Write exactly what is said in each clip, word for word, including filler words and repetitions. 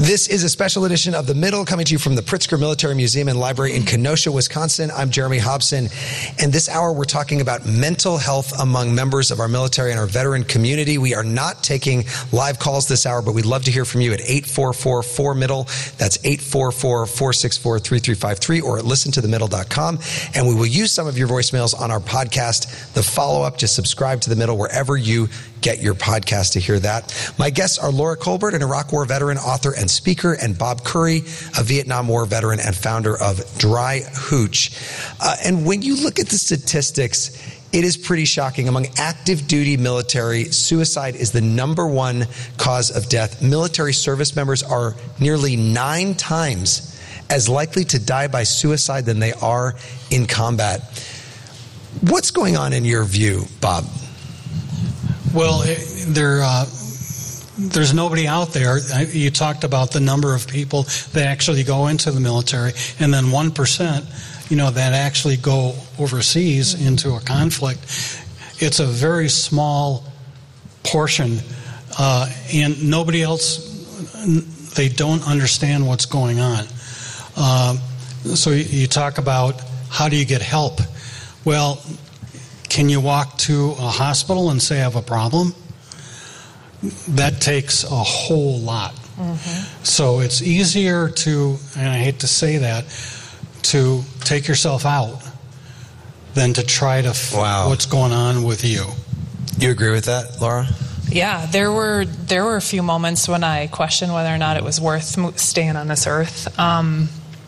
This is a special edition of The Middle, coming to you from the Pritzker Military Museum and Library in Kenosha, Wisconsin. I'm Jeremy Hobson, and this hour we're talking about mental health among members of our military and our veteran community. We are not taking live calls this hour, but we'd love to hear from you at eight four four, four, middle. That's eight four four, four six four, three three five three or at listen to the middle dot com. And we will use some of your voicemails on our podcast. The follow-up, just subscribe to The Middle wherever you get your podcast to hear that. My guests are Laura Colbert, an Iraq War veteran, author, and speaker, and Bob Curry, a Vietnam War veteran and founder of Dry Hooch. Uh, and when you look at the statistics, it is pretty shocking. Among active duty military, suicide is the number one cause of death. Military service members are nearly nine times as likely to die by suicide than they are in combat. What's going on in your view, Bob? Well, there, uh, there's nobody out there. You talked about the number of people that actually go into the military, and then one percent, you know, that actually go overseas into a conflict. It's a very small portion, uh, and nobody else, they don't understand what's going on. Uh, so you talk about how do you get help? Well, can you walk to a hospital and say I have a problem? That takes a whole lot. Mm-hmm. So it's easier to, and I hate to say that, to take yourself out than to try to f- wow. what's going on with you. You agree with that, Laura? Yeah, there were there were a few moments when I questioned whether or not it was worth staying on this earth. Um,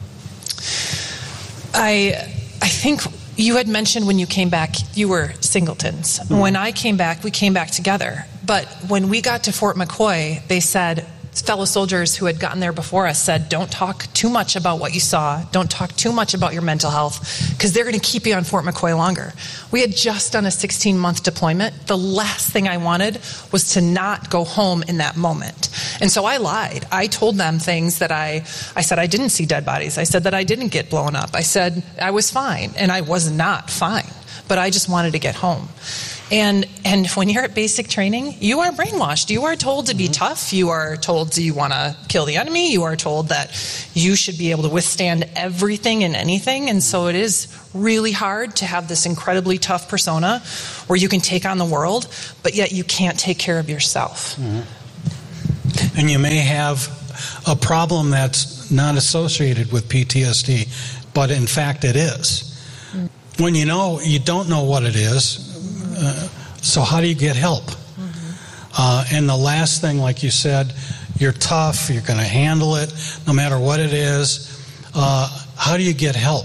I I think. You had mentioned when you came back, you were singletons. Mm-hmm. When I came back, we came back together. But when we got to Fort McCoy, they said, fellow soldiers who had gotten there before us said, don't talk too much about what you saw. Don't talk too much about your mental health, because they're going to keep you on Fort McCoy longer. We had just done a sixteen-month deployment. The last thing I wanted was to not go home in that moment. And so I lied. I told them things that I, I said I didn't see dead bodies. I said that I didn't get blown up. I said I was fine, and I was not fine. But I just wanted to get home. And and when you're at basic training, you are brainwashed. You are told to be mm-hmm. tough. You are told you want to kill the enemy. You are told that you should be able to withstand everything and anything. And so it is really hard to have this incredibly tough persona where you can take on the world, but yet you can't take care of yourself. Mm-hmm. And you may have a problem that's not associated with P T S D, but in fact it is. Mm-hmm. When you know, you don't know what it is. Uh, so how do you get help? Mm-hmm. Uh, and the last thing, like you said, you're tough, you're going to handle it no matter what it is. Uh, how do you get help?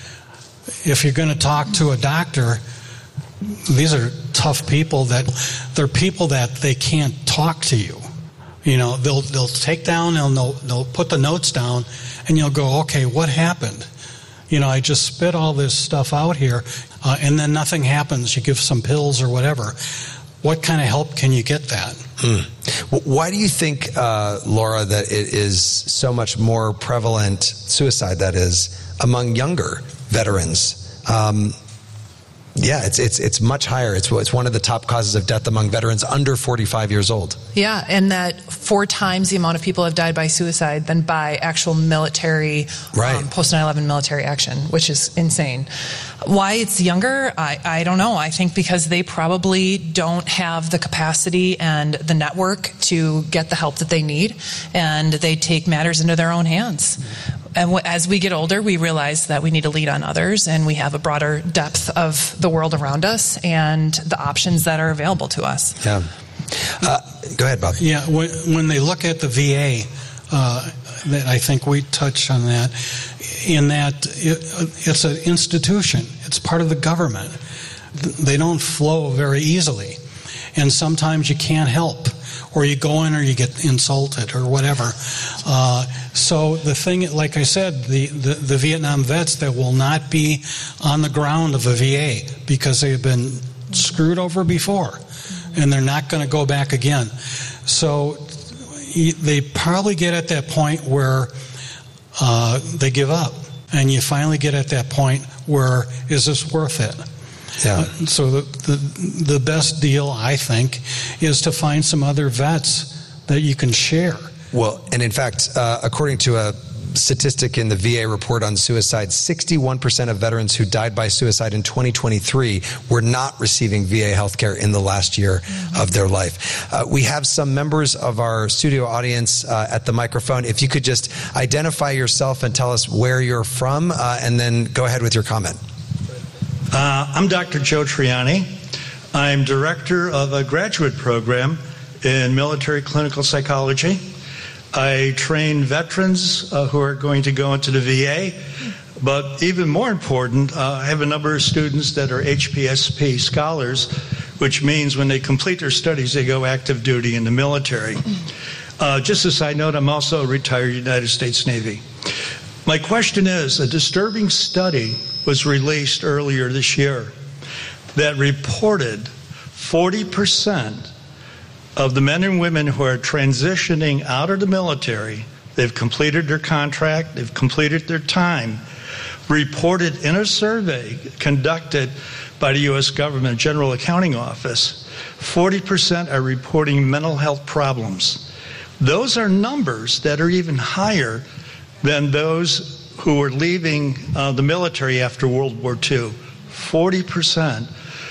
If you're going to talk to a doctor, these are tough people that they're people that they can't talk to you. You know, they'll they'll take down, they'll they'll put the notes down, and you'll go, okay, what happened? You know, I just spit all this stuff out here, uh, and then nothing happens. You give some pills or whatever. What kind of help can you get that? Mm. Why do you think, uh, Laura, that it is so much more prevalent, suicide that is, among younger veterans? Um, yeah, it's it's it's much higher. It's it's one of the top causes of death among veterans under forty-five years old. Yeah, and that four times the amount of people have died by suicide than by actual military, right. um, post nine eleven military action, which is insane. Why it's younger, I, I don't know. I think because they probably don't have the capacity and the network to get the help that they need, and they take matters into their own hands. And as we get older, we realize that we need to lead on others, and we have a broader depth of the world around us and the options that are available to us. Yeah. Uh, go ahead, Bob. Yeah, when, when they look at the V A, uh, that I think we touched on that, in that it, it's an institution. It's part of the government. They don't flow very easily. And sometimes you can't help, or you go in or you get insulted or whatever. Uh, so the thing, like I said, the, the, the Vietnam vets that will not be on the ground of a V A because they have been screwed over before, and they're not going to go back again. So they probably get at that point where uh, they give up, and you finally get at that point where, is this worth it? Yeah. Uh, so the, the the best deal, I think, is to find some other vets that you can share. Well, and in fact, uh, according to a statistic in the V A report on suicide, sixty-one percent of veterans who died by suicide in twenty twenty-three were not receiving V A health care in the last year mm-hmm. of their life. Uh, we have some members of our studio audience uh, at the microphone. If you could just identify yourself and tell us where you're from, uh, and then go ahead with your comment. Uh, I'm Doctor Joe Triani. I'm director of a graduate program in military clinical psychology. I train veterans uh, who are going to go into the V A, but even more important, uh, I have a number of students that are H P S P scholars, which means when they complete their studies, they go active duty in the military. Uh, just as a side note, I'm also a retired United States Navy. My question is, a disturbing study was released earlier this year that reported forty percent of the men and women who are transitioning out of the military, they've completed their contract, they've completed their time, reported in a survey conducted by the U S government General Accounting Office, forty percent are reporting mental health problems. Those are numbers that are even higher than those who were leaving uh, the military after World War Two. forty percent.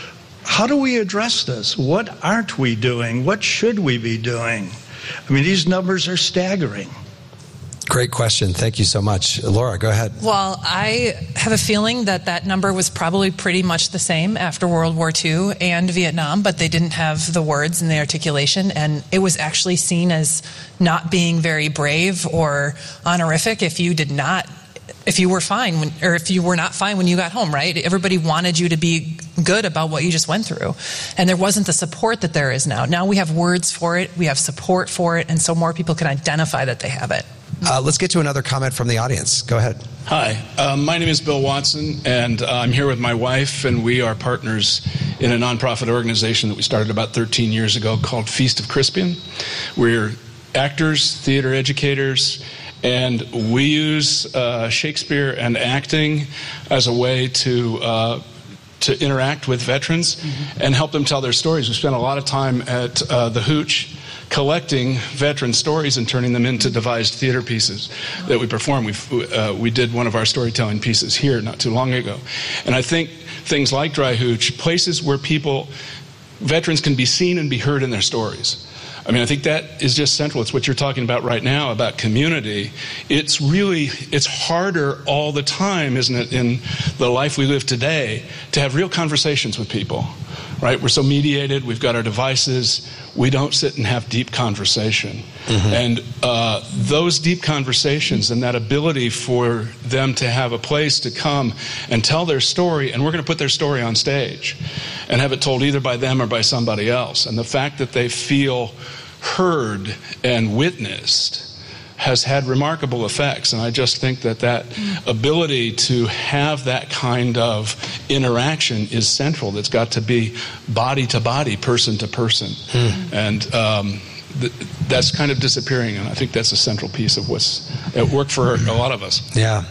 How do we address this? What aren't we doing? What should we be doing? I mean, these numbers are staggering. Great question. Thank you so much. Laura, go ahead. Well, I have a feeling that that number was probably pretty much the same after World War Two and Vietnam, but they didn't have the words and the articulation, and it was actually seen as not being very brave or honorific if you did not if you were fine when, or if you were not fine when you got home, right? Everybody wanted you to be good about what you just went through. And there wasn't the support that there is now. Now we have words for it, we have support for it, and so more people can identify that they have it. Uh, let's get to another comment from the audience. Go ahead. Hi, uh, my name is Bill Watson, and uh, I'm here with my wife, and we are partners in a nonprofit organization that we started about thirteen years ago called Feast of Crispian. We're actors, theater educators, and we use uh, Shakespeare and acting as a way to uh, to interact with veterans mm-hmm. and help them tell their stories. We spent a lot of time at uh, the Hooch collecting veteran stories and turning them into devised theater pieces that we perform. We uh, we did one of our storytelling pieces here not too long ago. And I think things like Dry Hooch, places where people, veterans can be seen and be heard in their stories. I mean, I think that is just central. It's what you're talking about right now about community. It's really, it's harder all the time, isn't it, in the life we live today, to have real conversations with people, right? We're so mediated. We've got our devices. We don't sit and have deep conversation. Mm-hmm. And uh, those deep conversations and that ability for them to have a place to come and tell their story, and we're going to put their story on stage and have it told either by them or by somebody else. And the fact that they feel heard and witnessed has had remarkable effects. And I just think that that ability to have that kind of interaction is central. That's got to be body to body, person to person. Mm. And um, th- that's kind of disappearing. And I think that's a central piece of what's at work for a lot of us. Yeah.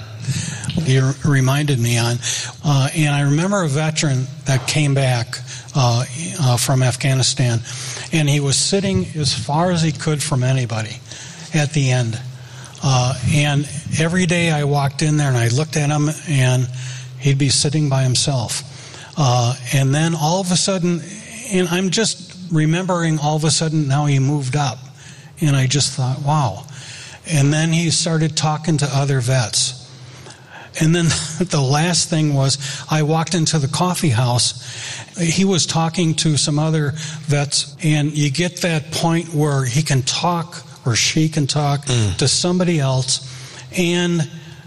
You reminded me on, uh, and I remember a veteran that came back uh, uh, from Afghanistan, and he was sitting as far as he could from anybody at the end. Uh, and every day I walked in there and I looked at him, and he'd be sitting by himself. Uh, and then all of a sudden, and I'm just remembering all of a sudden now he moved up, and I just thought, wow. And then he started talking to other vets. And then the last thing was, I walked into the coffee house. He was talking to some other vets, and you get that point where he can talk, or she can talk mm. to somebody else. And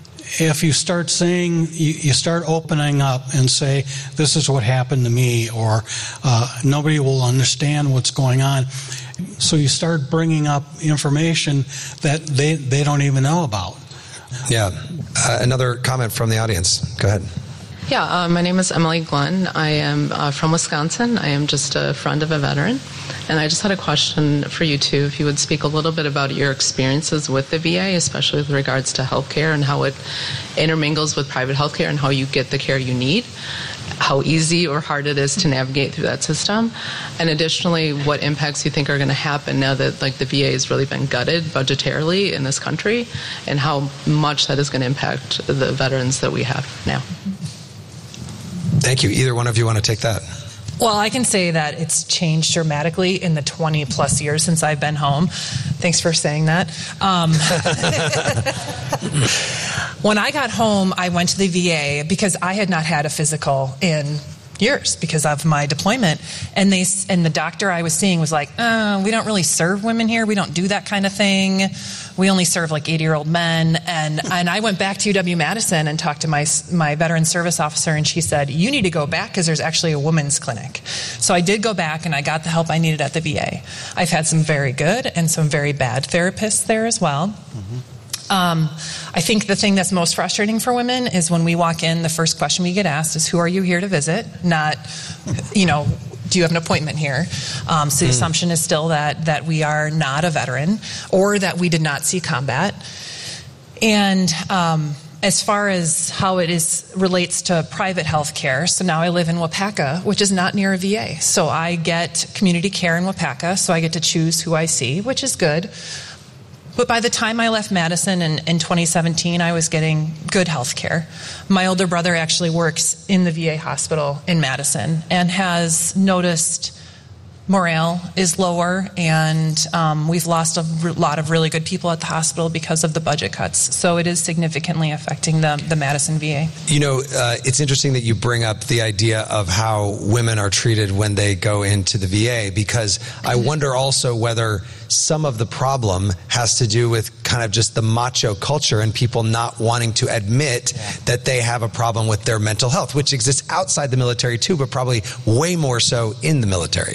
if you start saying, you, you start opening up and say, this is what happened to me, or uh, nobody will understand what's going on. So you start bringing up information that they, they don't even know about. Yeah. Uh, another comment from the audience. Go ahead. Yeah, uh, my name is Emily Glenn. I am uh, from Wisconsin. I am just a friend of a veteran. And I just had a question for you, too, if you would speak a little bit about your experiences with the V A, especially with regards to health care and how it intermingles with private health care and how you get the care you need. how easy or hard it is to navigate through that system, and additionally, what impacts you think are going to happen now that like the V A has really been gutted budgetarily in this country, and how much that is going to impact the veterans that we have now. Thank you. Either one of you want to take that? Well, I can say that it's changed dramatically in the twenty plus years since I've been home. Thanks for saying that. Um, when I got home, I went to the V A because I had not had a physical in years because of my deployment. And they and the doctor I was seeing was like, oh, we don't really serve women here. We don't do that kind of thing. We only serve like eighty-year-old men. And and I went back to U W-Madison and talked to my my veteran service officer, and she said, you need to go back because there's actually a women's clinic. So I did go back, and I got the help I needed at the V A. I've had some very good and some very bad therapists there as well. Mm-hmm. Um, I think the thing that's most frustrating for women is when we walk in, the first question we get asked is, who are you here to visit? Not, you know, do you have an appointment here? Um, so the mm. assumption is still that that we are not a veteran or that we did not see combat. And um, as far as how it is relates to private health care, so now I live in Wapaka, which is not near a V A. So I get community care in Wapaka, so I get to choose who I see, which is good. But by the time I left Madison in, in twenty seventeen, I was getting good health care. My older brother actually works in the V A hospital in Madison and has noticed morale is lower, and um, we've lost a r- lot of really good people at the hospital because of the budget cuts. So it is significantly affecting the, the Madison V A. You know, uh, it's interesting that you bring up the idea of how women are treated when they go into the V A, because I wonder also whether some of the problem has to do with kind of just the macho culture and people not wanting to admit yeah. that they have a problem with their mental health, which exists outside the military too, but probably way more so in the military.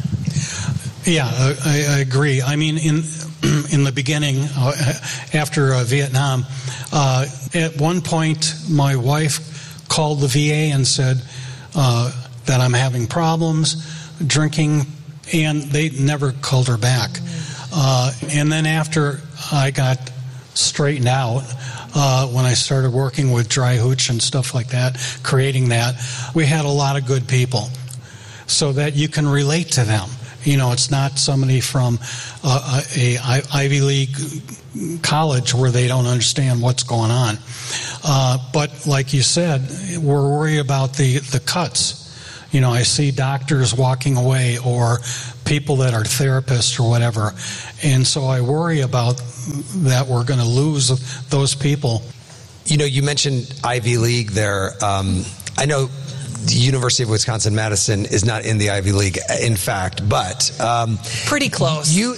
Yeah, I, I agree. I mean, in in the beginning, uh, after uh, Vietnam, uh, at one point, my wife called the V A and said uh, that I'm having problems drinking, and they never called her back. Uh, and then after I got straightened out, uh, when I started working with Dry Hooch and stuff like that, creating that, we had a lot of good people so that you can relate to them. You know, it's not somebody from uh, a, a Ivy League college where they don't understand what's going on. Uh, but like you said, we're worried about the, the cuts. You know, I see doctors walking away or people that are therapists or whatever. And so I worry about that we're going to lose those people. You know, you mentioned Ivy League there. Um, I know the University of Wisconsin-Madison is not in the Ivy League, in fact, but... Um, Pretty close. You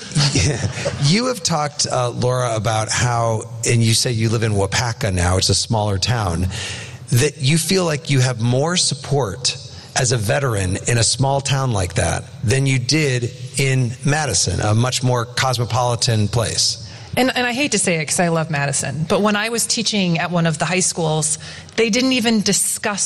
you have talked, uh, Laura, about how, and you say you live in Wapaka now, it's a smaller town, that you feel like you have more support as a veteran in a small town like that than you did in Madison, a much more cosmopolitan place. And, and I hate to say it because I love Madison, but when I was teaching at one of the high schools, they didn't even discuss